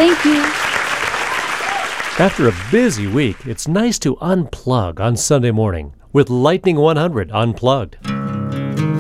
Thank you. After a busy week, it's nice to unplug on Sunday morning with Lightning 100 Unplugged.